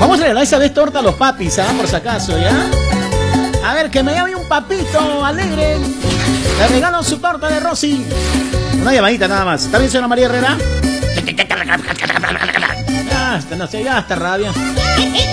Vamos a regalar esa vez torta a los papis, ¿ah? Por si acaso, ¿ya? A ver, que me llame un papito alegre. Le regalo su torta de Rosy. Una llamadita nada más. ¿Está bien, señora María Herrera? Ya está, no sé, ya está rabia.